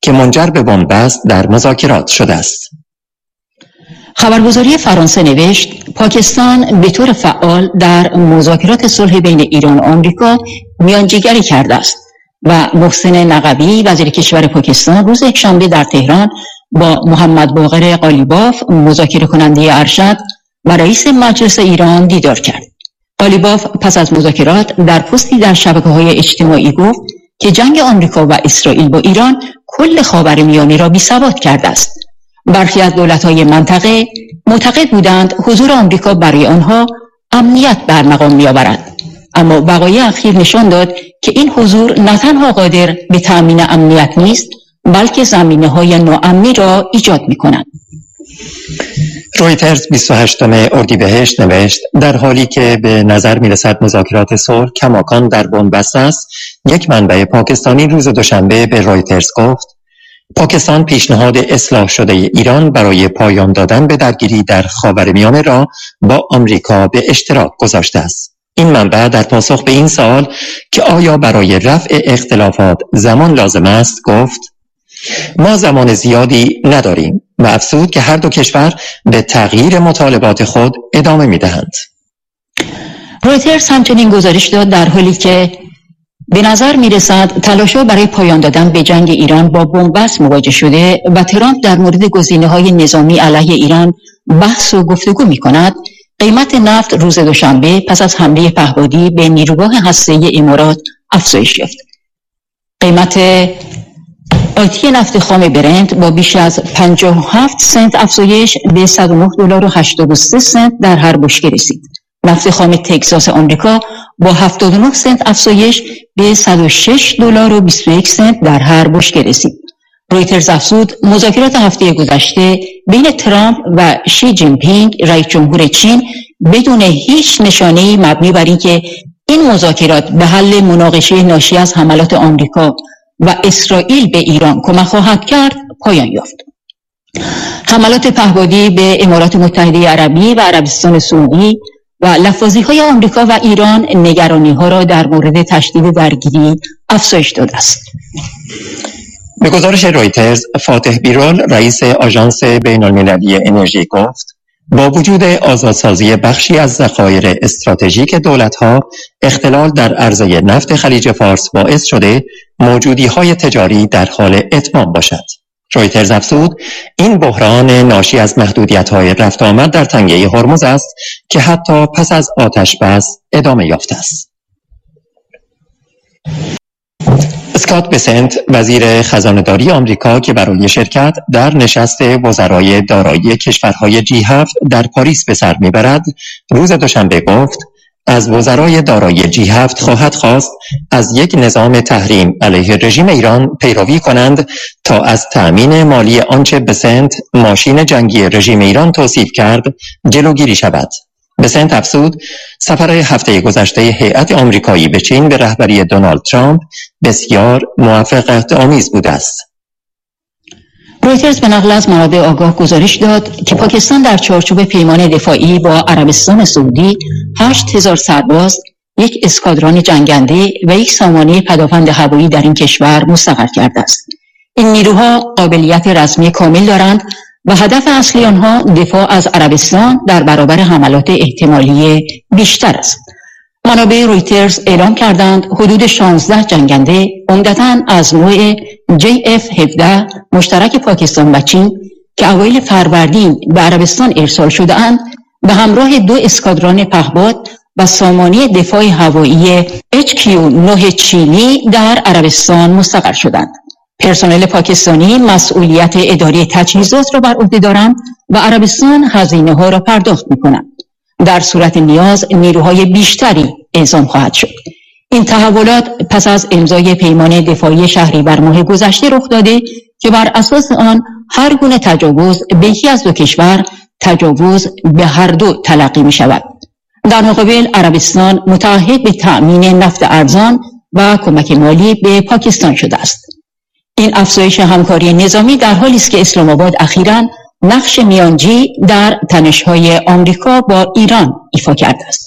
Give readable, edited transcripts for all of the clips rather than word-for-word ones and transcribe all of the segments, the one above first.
که منجر به بنبست در مذاکرات شده است. خبرگزاری فرانسه نوشت پاکستان به طور فعال در مذاکرات صلح بین ایران و آمریکا میانجیگری کرده است و محسن نقوی وزیر کشور پاکستان روز یکشنبه در تهران با محمد باقر قالیباف مذاکره کننده ارشد و رئیس مجلس ایران دیدار کرد. قالیباف پس از مذاکرات در پستی در شبکه‌های اجتماعی گفت که جنگ آمریکا و اسرائیل با ایران کل خاورمیانه را بی‌ثبات کرده است. برخی از دولت‌های منطقه معتقد بودند حضور آمریکا برای آنها امنیت بر مقام می‌آورد، اما وقایع اخیر نشان داد که این حضور نه تنها قادر به تأمین امنیت نیست، بلکه زمینه‌های ناامنی را ایجاد می‌کند. رویترز 28 اردیبهشت نوشت در حالی که به نظر می‌رسد مذاکرات صلح کماکان در بنبست است، یک منبع پاکستانی روز دوشنبه به رویترز گفت پاکستان پیشنهاد اصلاح شده ایران برای پایان دادن به درگیری در خاورمیانه را با آمریکا به اشتراک گذاشته است. این منبع در پاسخ به این سوال که آیا برای رفع اختلافات زمان لازم است گفت ما زمان زیادی نداریم و افزود که هر دو کشور به تغییر مطالبات خود ادامه می‌دهند. رویترز همچنین گزارش داد در حالی که به نظر می‌رسد تلاش‌ها برای پایان دادن به جنگ ایران با بنبست مواجه شده و ترامپ در مورد گزینه‌های نظامی علیه ایران بحث و گفتگو می‌کند، قیمت نفت روز دوشنبه پس از حمله پهپادی به نیروگاه هسته‌ای امارات افزایش یافت. قیمت آتی نفت خام برنت با بیش از 57 سنت افزایش به $109.83 در هر بشکه رسید. نفت خام تگزاس آمریکا با 79 سنت افزایش به $106.21 در هر بشکه رسید. رویترز افزود مذاکرات هفته گذشته بین ترامپ و شی جین پینگ رئیس جمهور چین بدون هیچ نشانه‌ای مبنی بر اینکه این مذاکرات به حل مناقشه ناشی از حملات آمریکا و اسرائیل به ایران کمک خواهد کرد پایان یافت. حملات پهپادی به امارات متحده عربی و عربستان سعودی و لفاظی‌های آمریکا و ایران نگرانی‌ها را در مورد تشدید درگیری افزایش داده است. به گزارش رویترز، فاتح بیرول رئیس آژانس بین‌المللی انرژی گفت با وجود آزادسازی بخشی از ذخایر استراتژیک دولت‌ها، اختلال در عرضه نفت خلیج فارس باعث شده موجودی‌های تجاری در حال اتمام باشد. رویترز افزود این بحران ناشی از محدودیت‌های رفت آمد در تنگه هرمز است که حتی پس از آتش بس ادامه یافته است. اسکات بسنت وزیر خزانه‌داری آمریکا که برای شرکت در نشست وزرای دارایی کشورهای G7 در پاریس به سر میبرد، روز دوشنبه گفت از وزرای دارایی G7 خواهد خواست از یک نظام تحریم علیه رژیم ایران پیروی کنند تا از تأمین مالی آنچه بسنت ماشین جنگی رژیم ایران توصیف کرد جلوگیری شود. بسنت افزود سفر هفته گذشته هیئت آمریکایی به چین به رهبری دونالد ترامپ بسیار موفقیت آمیز بوده است. رویترز به نقل از منابع آگاه گزارش داد که پاکستان در چارچوب پیمان دفاعی با عربستان سعودی 8,000 سرباز، یک اسکادران جنگنده و یک سامانه پدافند هوایی در این کشور مستقر کرده است. این نیروها قابلیت رزمی کامل دارند و هدف اصلی آنها دفاع از عربستان در برابر حملات احتمالی بیشتر است. منابع رویترز اعلام کردند حدود 16 جنگنده عمدتاً از نوع JF-17 مشترک پاکستان و چین که اوایل فروردین به عربستان ارسال شده اند به همراه 2 اسکادران پهپاد و سامانه دفاع هوایی HQ-9 چینی در عربستان مستقر شدند. پرسنل پاکستانی مسئولیت اداره تجهیزات را بر عهده دارند و عربستان هزینه‌ها را پرداخت می‌کنند. در صورت نیاز نیروهای بیشتری اعزام خواهد شد. این تحولات پس از امضای پیمان دفاعی شهریور ماه گذشته رخ داده که بر اساس آن هر گونه تجاوز به یکی از دو کشور تجاوز به هر دو تلقی می‌شود. در مقابل عربستان متعهد به تأمین نفت ارزان و کمک مالی به پاکستان شده است. این افزایش همکاری نظامی در حالی است که اسلام آباد اخیراً نقش میانجی در تنش‌های آمریکا با ایران ایفا کرده است.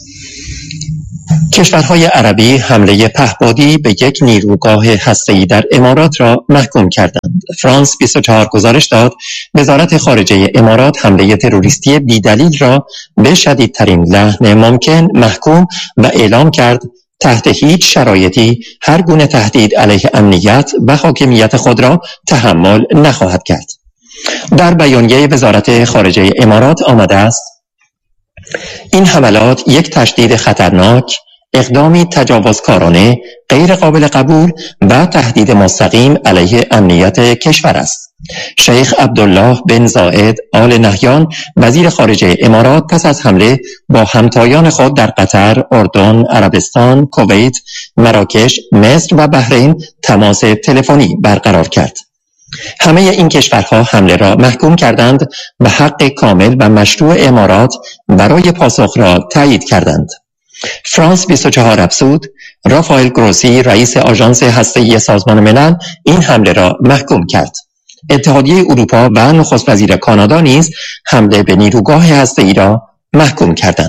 کشورهای عربی حمله پهپادی به یک نیروگاه هسته‌ای در امارات را محکوم کردند. فرانس 24 گزارش داد وزارت خارجه امارات حمله تروریستی بی‌دلیل را به شدیدترین لحن ممکن محکوم و اعلام کرد تحت هیچ شرایطی هر گونه تهدید علیه امنیت و حاکمیت خود را تحمل نخواهد کرد. در بیانیه وزارت خارجه امارات آمده است این حملات یک تشدید خطرناک، اقدامی تجاوزکارانه، غیر قابل قبول و تهدید مستقیم علیه امنیت کشور است. شیخ عبدالله بن زاید آل نهیان وزیر خارجه امارات پس از حمله با همتایان خود در قطر، اردن، عربستان، کویت، مراکش، مصر و بحرین تماس تلفنی برقرار کرد. همه این کشورها حمله را محکوم کردند و حق کامل و مشروع امارات برای پاسخ را تایید کردند. فرانس 24 افزود رافائل گروسی رئیس آژانس هسته‌ای سازمان ملل این حمله را محکوم کرد. اتحادیه اروپا و نخست وزیر کانادا نیز حمله به نیروگاه هسته‌ای را محکوم کردند.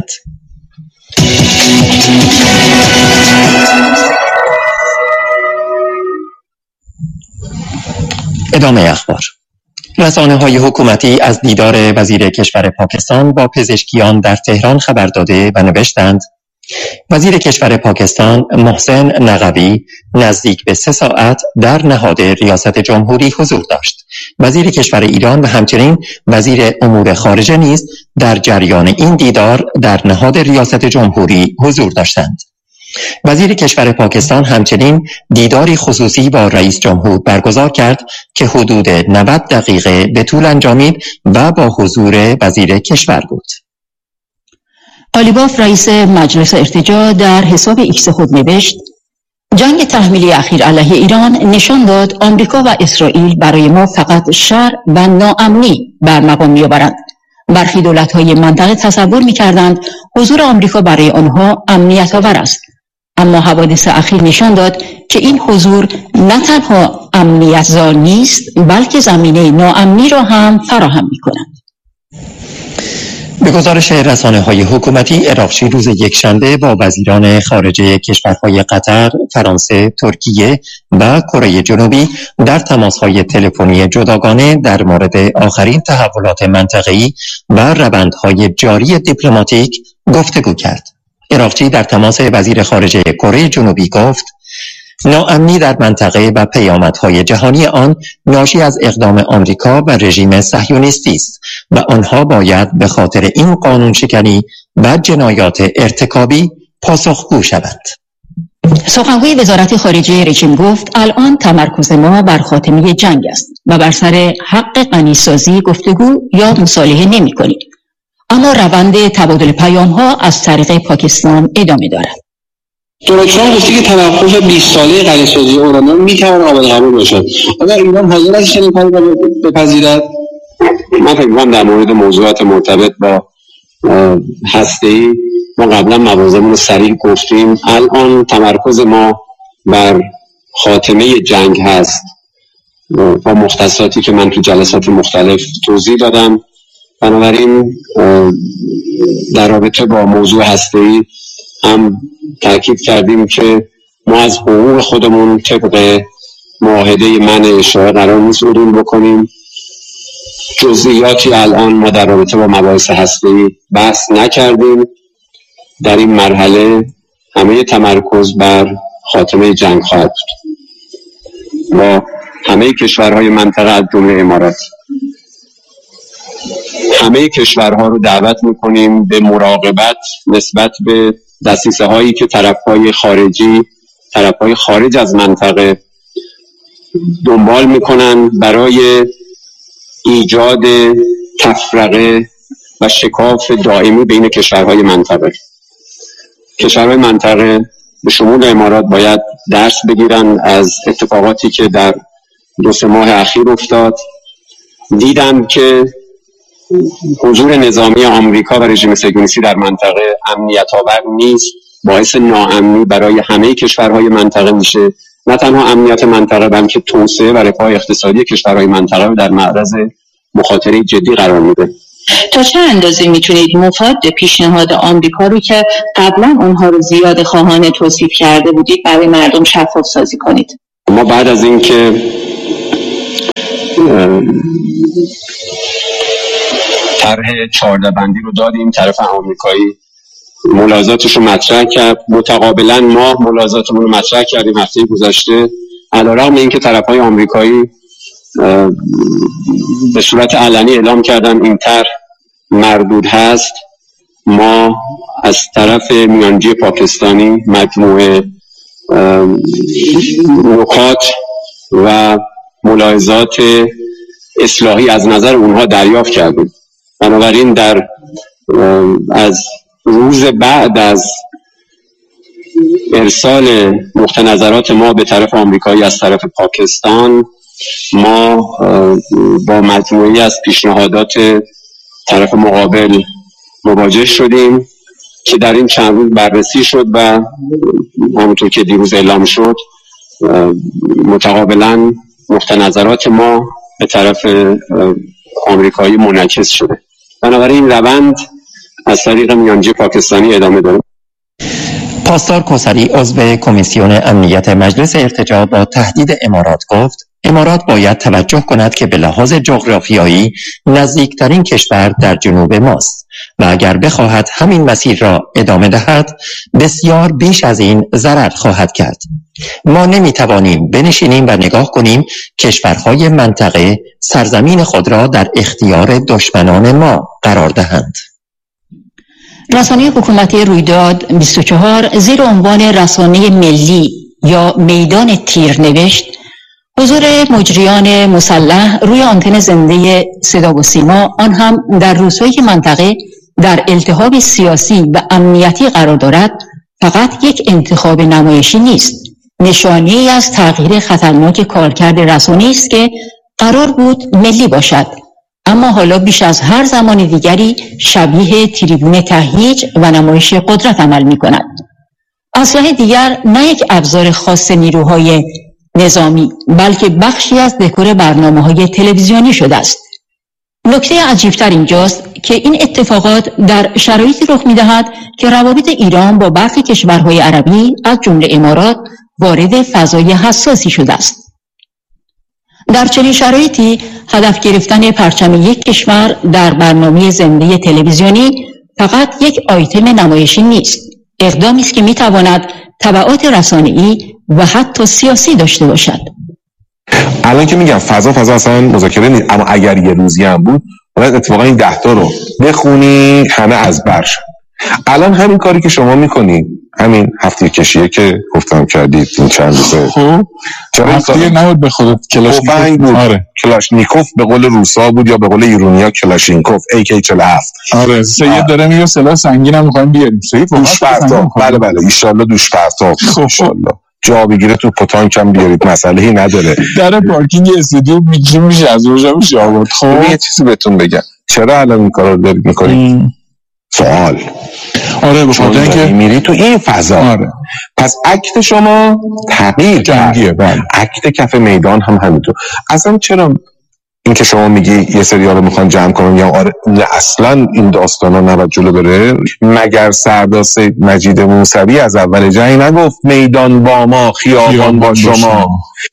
ادامه اخبار. رسانه‌های حکومتی از دیدار وزیر کشور پاکستان با پزشکیان در تهران خبر داده و نوشتند وزیر کشور پاکستان محسن نقوی نزدیک به 3 ساعت در نهاد ریاست جمهوری حضور داشت. وزیر کشور ایران و همچنین وزیر امور خارجه نیز در جریان این دیدار در نهاد ریاست جمهوری حضور داشتند. وزیر کشور پاکستان همچنین دیداری خصوصی با رئیس جمهور برگزار کرد که حدود 90 دقیقه به طول انجامید و با حضور وزیر کشور بود. قالیباف رئیس مجلس ارتجاع در حساب ایکس خود نوشت جنگ تحمیلی اخیر علیه ایران نشان داد آمریکا و اسرائیل برای ما فقط شر و ناامنی بر مقام می‌آورند. برخی دولت‌های منطقه تصور می‌کردند حضور آمریکا برای آنها امنیت آور است. اما حوادث اخیر نشان داد که این حضور نه تنها امنیت زا نیست بلکه زمینه ناامنی را هم فراهم می‌کند. به گزارش رسانه‌های حکومتی عراقچی روز یکشنبه با وزیران خارجه کشورهای قطر، فرانسه، ترکیه و کره جنوبی در تماس‌های تلفنی جداگانه در مورد آخرین تحولات منطقه‌ای و روندهای جاری دیپلماتیک گفتگو کرد. عراقچی در تماس وزیر خارجه کره جنوبی گفت ناامنی در منطقه و پیامدهای جهانی آن ناشی از اقدام آمریکا و رژیم صهیونیستی است و آنها باید به خاطر این قانون شکنی و جنایات ارتکابی پاسخگو شوند. سخنگوی وزارت خارجه رژیم گفت الان تمرکز ما بر خاتمه جنگ است و بر سر حق غنیسازی گفتگو یا مصالحه نمی‌کنیم. اما روند تبادل پیام‌ها از طریق پاکستان ادامه دارد. دونالد ترامپ گفته که توقف 20 ساله غنیسازی اورانیوم میتواند قابل قبول باشد. آیا ایران حاضر است چنین کاری را بپذیرد؟ من فکر می‌کنم در مورد موضوعات مرتبط با هسته‌ای ما قبلا موازمون رو صریح گفتیم. الان تمرکز ما بر خاتمه جنگ هست با مختصاتی که من تو جلسات مختلف توضیح دادم. بنابراین در رابطه با موضوع هسته‌ای هم تاکید کردیم که ما از حقوق خودمون طبق معاهده منع اشاعه قرار نیست عدول بکنیم. جزئیاتی الان ما در رابطه با مباحث هسته‌ای بحث نکردیم. در این مرحله همه تمرکز بر خاتمه جنگ خواهد بود با همه کشورهای منطقه از جمله امارات. همه کشورها رو دعوت میکنیم به مراقبت نسبت به دسیسه هایی که طرفهای خارج از منطقه دنبال میکنن برای ایجاد تفرقه و شکاف دائمی بین کشورهای منطقه. کشورهای منطقه به شمول امارات باید درس بگیرن از اتفاقاتی که در 2-3 ماه اخیر افتاد. دیدن که حضور نظامی آمریکا و رژیم صهیونیستی در منطقه امنیت آور نیست، باعث ناامنی برای همه کشورهای منطقه میشه. نه تنها امنیت منطقه بلکه توسعه و رفاه اقتصادی کشورهای منطقه رو در معرض مخاطره جدی قرار میده. تا چه اندازه میتونید مفاد پیشنهاد آمریکا رو که قبلا اونها رو زیاد خواهانه توصیف کرده بودید برای مردم شفاف سازی کنید؟ ما بعد از اینکه طرح 14 بندی رو دادیم، طرف آمریکایی ملاحظاتش رو مطرح کرد، متقابلا ما ملاحظاتمون رو مطرح کردیم هفته گذشته. علیرغم اینکه طرف‌های آمریکایی به صورت علنی اعلام کردن این طرح مردود هست، ما از طرف میانجی پاکستانی مجموعه نکات و ملاحظات اصلاحی از نظر اونها دریافت کردیم. بنابراین از روز بعد از ارسال نقطه نظرات ما به طرف آمریکایی از طرف پاکستان، ما با مجموعی از پیشنهادات طرف مقابل مواجه شدیم که در این چند روز بررسی شد و همونطور که دیروز اعلام شد متقابلا نقطه نظرات ما به طرف آمریکایی منعکس شده. بنابراین روند از طریق میانجی پاکستانی ادامه داره. پاسدار کوثری عضو کمیسیون امنیت مجلس ارتجاع با تهدید امارات گفت امارات باید توجه کند که به لحاظ جغرافیایی نزدیکترین کشور در جنوب ماست و اگر بخواهد همین مسیر را ادامه دهد بسیار بیش از این ضرر خواهد کرد. ما نمیتوانیم بنشینیم و نگاه کنیم کشورهای منطقه سرزمین خود را در اختیار دشمنان ما قرار دهند. رسانه حکومتی رویداد 24 زیر عنوان رسانه ملی یا میدان تیر نوشت حضور مجریان مسلح روی آنتن زنده صدا و سیما، آن هم در روزهایی که منطقه در التهاب سیاسی و امنیتی قرار دارد، فقط یک انتخاب نمایشی نیست، نشانه‌ای از تغییر خطرناک کارکرد رسانه‌ای است که قرار بود ملی باشد، اما حالا بیش از هر زمان دیگری شبیه تریبون تهییج و نمایش قدرت عمل می‌کند. از راه دیگر نه یک ابزار خاص نیروهای نظامی بلکه بخشی از دکور برنامه‌های تلویزیونی شده است. نکته عجیب‌تر اینجاست که این اتفاقات در شرایطی رخ می‌دهد که روابط ایران با برخی کشورهای عربی از جمله امارات وارد فضای حساسی شده است. در چنین شرایطی هدف گرفتن پرچم یک کشور در برنامه زنده تلویزیونی فقط یک آیتم نمایشی نیست، اقدامی است که می‌تواند تبعات رسانه‌ای و حتی سیاسی داشته باشد. الان که میگم فضا اصلا مذاکره نیست، اما اگر یه روزی هم بود باید اتفاقا این 10 تا رو بخونی همه از برش. الان همین کاری که شما میکنی، همین هفته کشیه که گفتم کردید این چند روزه، خب چرا هفته نبود به خودت کلاشینکوف بود؟ آره کلاشینکوف به قول روسا بود یا به قول ایرونیا کلاشینکوف AK-47. آره سید داره میگه سلاح سنگین هم میخوایم بیاریم. سید دوش پرتاب. بله ان شاءالله دوش پرتاب ان شاءالله جا بگیره تو پتانک هم بیارید، مسئله‌ای نداره. در پارکینگ استودیو میشه از روزا میشه آورد. خب یه چیزی بهتون بگم، چرا الان این کارو دارید میکنید؟ سوال. آره به خاطر اینکه میری تو این فضا. آره. پس اکت شما تغییر جنگیه. بله. اکت کف میدان هم همینطور. اصلا چرا این که شما میگی یه سری‌ها رو میخوان جمع کنن یا آره اصلا این داستانا نباید جلو بره؟ مگر سردار سید مجید موسوی از اول جنگ نگفت میدان با ما خیابان با شما؟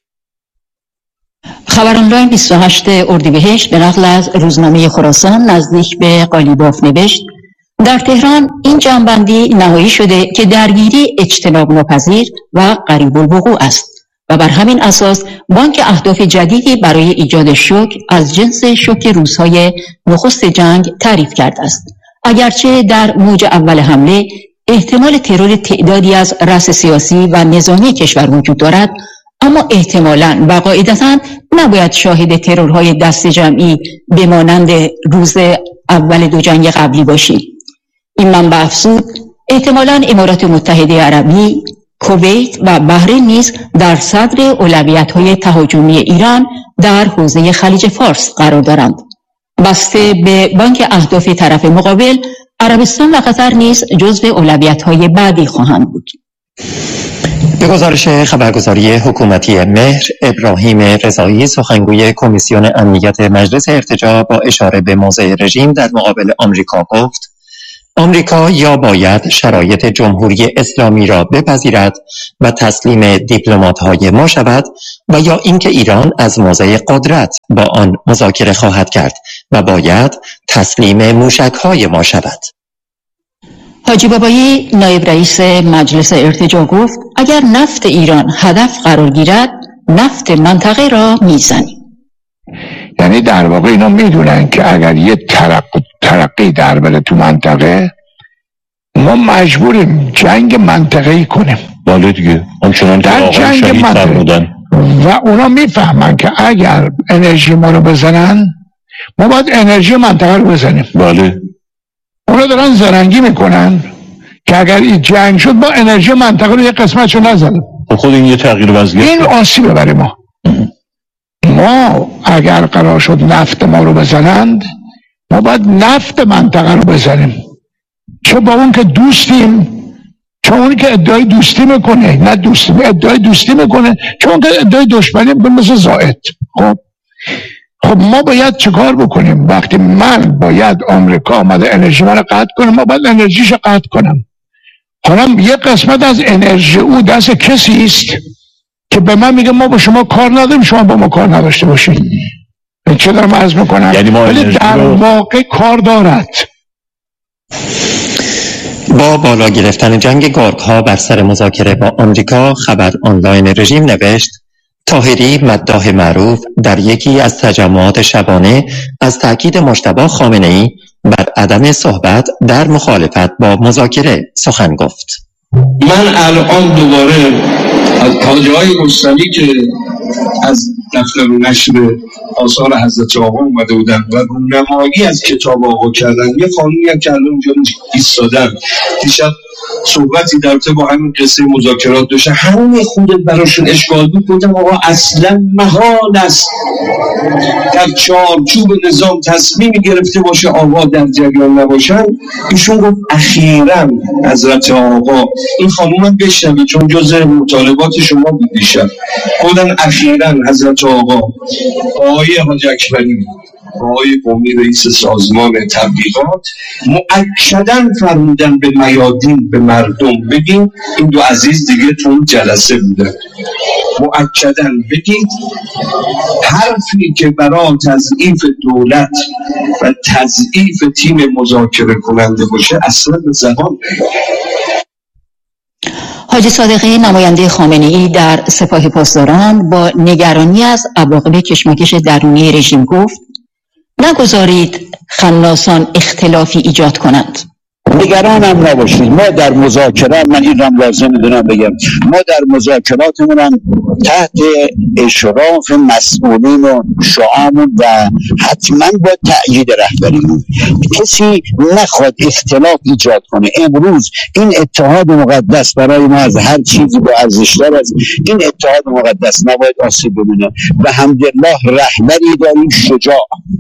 خبر آنلاین 28 اردیبهشت به نقل از روزنامه خراسان نزدیک به قالیباف نوشت در تهران این جمع‌بندی نهایی شده که درگیری اجتناب ناپذیر و قریب الوقوع است و بر همین اساس بانک اهداف جدیدی برای ایجاد شوک از جنس شوک روزهای نخست جنگ تعریف کرده است. اگرچه در موج اول حمله احتمال ترور تعدادی از رأس سیاسی و نظامی کشور وجود دارد، اما احتمالاً و قاعدتاً نباید شاهد ترورهای دست جمعی بمانند روز اول دو جنگ قبلی باشیم. این منبع افزود احتمالاً امارات متحده عربی، کویت و بحرین نیز در صدر اولویت‌های تهاجمی ایران در حوزه خلیج فارس قرار دارند. بسته به بانک اهداف طرف مقابل، عربستان و قطر نیز جزو اولویت‌های بعدی خواهند بود. به گزارش خبرگزاری حکومتی مهر، ابراهیم رضایی سخنگوی کمیسیون امنیت مجلس ارتجاع با اشاره به موضع رژیم در مقابل آمریکا گفت آمریکا یا باید شرایط جمهوری اسلامی را بپذیرد و تسلیم دیپلمات‌های ما شود و یا اینکه ایران از موضع قدرت با آن مذاکره خواهد کرد و باید تسلیم موشک‌های ما شود. حاجی بابایی نایب رئیس مجلس ارتجاع گفت اگر نفت ایران هدف قرار گیرد نفت منطقه را میزنیم. یعنی در واقع اینا میدونن که اگر یه ترقی در بره تو منطقه ما مجبوریم جنگ منطقه‌ای کنیم. بله دیگه همچنان که در جنگ منطقه‌ای و اونا میفهمن که اگر انرژی ما رو بزنن ما باید انرژی منطقه رو بزنیم. بله اونا دارن زرنگی میکنن که اگر این جنگ شد با انرژی منطقه رو یه قسمتشو نزنیم. خود این یه تغییر وضعیت، این آسیبه برای ما. ما اگر قرار شد نفت ما رو بزنند ما باید نفت منطقه رو بزنیم، چون با اون که دوستیم، چون اون که ادعای دوستی میکنه، نه دوستی ادعای دوستی میکنه، چون که ادعای دشمنی مثل زائد. خب ما باید چیکار بکنیم؟ وقتی من باید آمریکا آمده انرژی من رو قطع کنه، ما باید انرژیش رو قطع کنم. حالا یه قسمت از انرژی او دست کسی است که به من میگه ما با شما کار نداریم، شما با ما کار نداشته باشید. چه دارم عرض میکنم؟ یعنی ولی در واقع کار دارد. با بالا گرفتن جنگ گارک ها بر سر مذاکره با آمریکا، خبر آنلاین رژیم نوشت طاهری مداح معروف در یکی از تجمعات شبانه از تأکید مجتبی خامنه‌ای بر عدم صحبت در مخالفت با مذاکره سخن گفت. من الان دوباره از حاجی‌های رستمی که از دفتر نشر آثار حضرت آقا اومده بودن و رونمایی از کتاب آقا کردن، یه خانومی هم که الان اونجا ایستادن دیشب صحبتی در رابطه با همین قصه مذاکرات داشتن، همین خودت براشون اشکال بود. گفتم آقا اصلا محال است در چارچوب نظام تصمیمی گرفته باشه آقا در جریان نباشن. ایشون گفت اخیراً حضرت آقا، این خانوم هم بشنوید چون جز مطالبات شما بود دیشب، گفتن اخیراً حضرت آقا آقای حاج اکبری آقای قمی رئیس سازمان تبلیغات مؤکداً فرمودن به میادین به مردم بگین، این دو عزیز دیگه تو اون جلسه بودن، مؤکداً بگید حرفی که برای تضعیف دولت و تضعیف تیم مذاکره کننده باشه اصلا به زبان نیاد. حاجی صادقی نماینده خامنه‌ای در سپاه پاسداران با نگرانی از عواقب کشمکش درونی رژیم گفت نگذارید خناسان اختلافی ایجاد کنند. نگران هم نباشید، ما در مذاکرات، من این هم لازم میدونم بگم، ما در مذاکراتمون هم تحت اشراف مسئولین و شعامون و حتما با تأیید رهبریمون کسی نخواد اختلاف ایجاد کنه. امروز این اتحاد مقدس برای ما از هر چیزی با ارزش‌تر از این اتحاد مقدس نباید آسیب ببینه و الحمدلله رهبری داریم شجاع،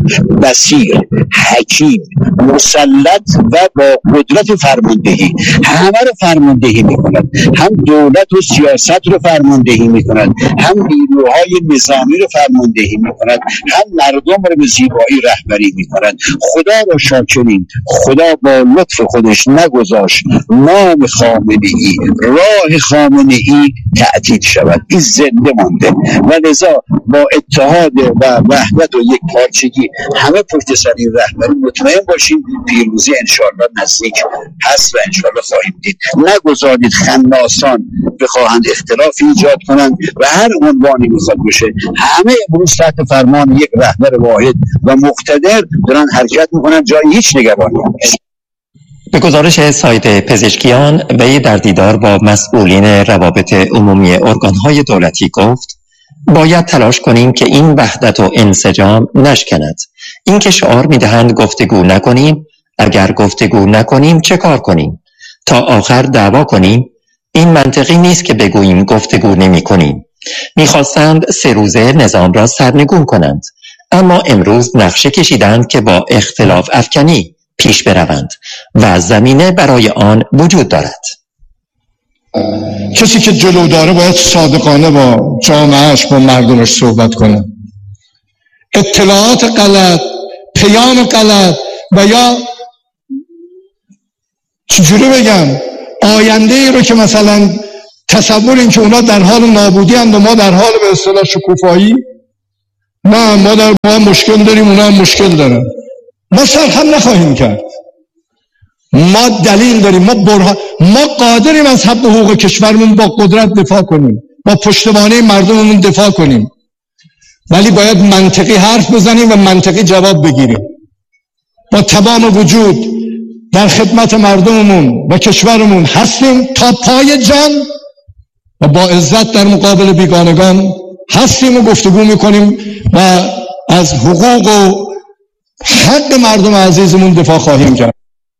بصیر، حکیم، مسلط و با قدرت فرماندهی. همه رو فرماندهی میکند، هم دولت و سیاست رو فرماندهی میکند، هم نیروهای نظامی رو فرماندهی میکند، هم مردم رو به زیبایی رهبری میکند. خدا رو شاکریم، خدا با لطف خودش نگذاشت نام خامنه‌ای، راه خامنه‌ای تعطیل شود، این زنده مانده و لذا با اتحاد و وحدت و یک پارچگی همه پشت سر این رهبری مطمئن باشیم پیروزی انشاءالله نزدیک هست و انشاءالله خواهیم دید. نگذارید خناسان بخواهند اختلافی ایجاد کنند و هر عنوانی میخواد باشه. همه امروز تحت فرمان یک رهبر واحد و مقتدر دارن حرکت میکنن، جای هیچ نگرانی نیست. به گزارش سایت پزشکیان، وی در دیدار با مسئولین روابط عمومی ارگانهای دولتی گفت باید تلاش کنیم که این وحدت و انسجام نشکند. این که شعار میدهند گفتگو نکنیم، اگر گفتگو نکنیم چه کار کنیم؟ تا آخر دعوا کنیم؟ این منطقی نیست که بگوییم گفتگو نمی کنیم. میخواستند 3 روزه نظام را سرنگون کنند، اما امروز نقشه کشیدند که با اختلاف افکنی پیش بروند و زمینه برای آن وجود دارد. کسی که جلو داره باید صادقانه با جامعهش با مردمش صحبت کنه. اطلاعات غلط، پیام غلط و یا چجوری بگم، آینده ای رو که مثلا تصور این که اونا در حال نابودی هستند و ما در حال به اصطلاح شکوفایی، نه ما مشکل داریم، اونا هم مشکل دارن، ما سرخم نخواهیم کرد. ما دلیل داریم، ما قادریم از حق حقوق کشورمون با قدرت دفاع کنیم، با پشتوانه مردممون دفاع کنیم، ولی باید منطقی حرف بزنیم و منطقی جواب بگیریم. با تمام وجود در خدمت مردممون و کشورمون هستیم تا پای جان و با عزت در مقابل بیگانگان هستیم و گفتگو میکنیم و از حقوق و حق مردم عزیزمون دفاع خواهیم کرد.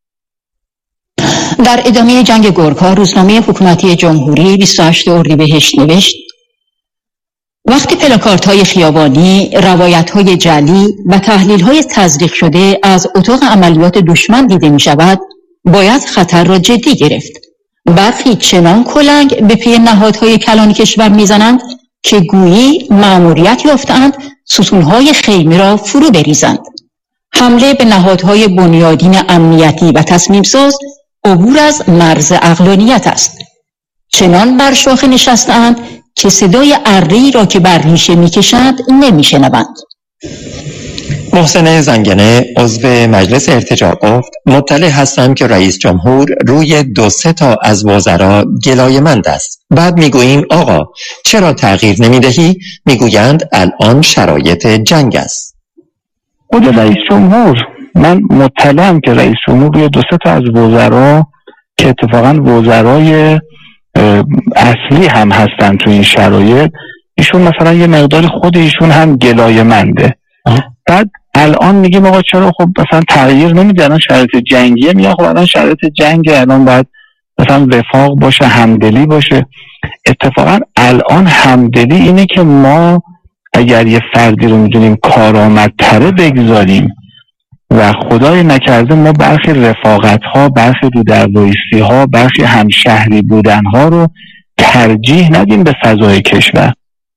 در ادامه جنگ گورکا روزنامه حکومتی جمهوری 28 اردیبهشت نوشت: وقتی پلاکاردهای خیابانی، روایت‌های جعلی و تحلیل‌های تزریق شده از اتاق عملیات دشمن دیده می‌شود، باید خطر را جدی گرفت. برخی چنان کلنگ به پی نهادهای کلان کشور می‌زنند که گویی مأموریت یافته‌اند ستون‌های خیمه را فرو بریزند. حمله به نهادهای بنیادین امنیتی و تصمیم‌ساز عبور از مرز عقلانیت است. چنان بر شاخه نشسته‌اند که صدای اره‌ای را که بر ریشه می‌کشند نمی‌شنوند. محسن زنگنه عضو مجلس ارتجاع گفت مطلع هستم که رئیس جمهور روی 2-3 تا از وزرا گلایه‌مند است. بعد میگوییم آقا چرا تغییر نمیدهی؟ میگویند الان شرایط جنگ است. خود رئیس جمهور، من مطلعم که رئیس جمهور روی 2-3 تا از وزرا که اتفاقا وزرای اصلی هم هستن تو این شرایط، ایشون مثلا یه مقدار خود ایشون هم گلایه‌منده. بعد الان میگیم آقا چرا خب مثلا تغییر نمیده، الان شرایط جنگیه، میگه خب الان شرایط جنگ، الان باید مثلا وفاق باشه، همدلی باشه. اتفاقا الان همدلی اینه که ما اگر یه فردی رو میدونیم کارآمدتره بگذاریم و خدای نکرده ما برخی رفاقت ها، برخی رودروایسی ها، برخی همشهری بودن ها رو ترجیح ندیم به فضای کشور.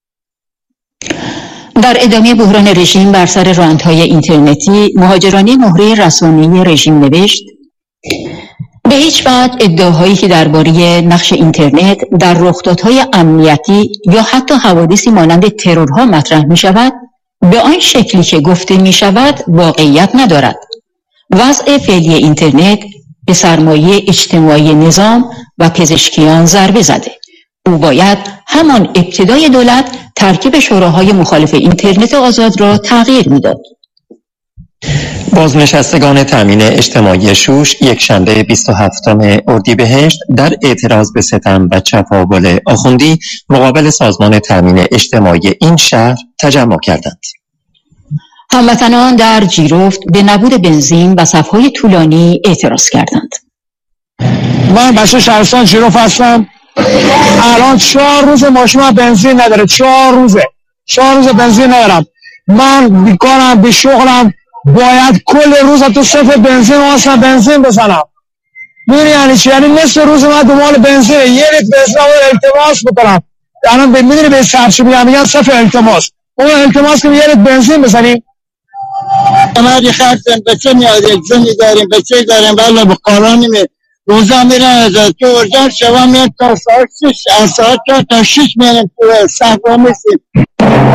در ادامه بحران رژیم بر سر رانت‌های اینترنتی، مهاجرانی مهره رسانه‌ای رژیم نوشت: به هیچ وجه ادعاهایی که درباره نقش اینترنت در رخدادهای امنیتی یا حتی حوادثی مانند ترورها مطرح می شود به آن شکلی که گفته می شود واقعیت ندارد. وضع فعلی اینترنت به سرمایه اجتماعی نظام و پزشکیان ضربه زده. او باید همان ابتدای دولت ترکیب شوراهای مخالف اینترنت آزاد را تغییر میداد. بازنشستگان تامین اجتماعی شوش یکشنبه 27 اردیبهشت در اعتراض به ستم و چپاول آخوندی مقابل سازمان تامین اجتماعی این شهر تجمع کردند. هموطنان در جیرفت به نبود بنزین و صف‌های طولانی اعتراض کردند. من بچه شهرستان جیرفت هستم. الان 4 روز ماشین بنزین نداره. 4 روز بنزین ندارم. من بیکارم، بی شغلم، باید کل روز تو صف بنزین واسه بنزین بزنم. می‌دونی یعنی چی؟ یعنی نصف روز من دنبال بنزین، یه لیتر بنزین رو التماس بکنم. الان می‌دونی به صرف میگن صف التماس. اون التماس که یه لیتر بنزین بزنیم. ما خرجم بچه میاد، یک زنی داریم، بچه داریم، والا به قرآنی می روزا میرن از تو ارجان شما میاد تا ساعت 6 تا 6 میرن تو صف میسیم.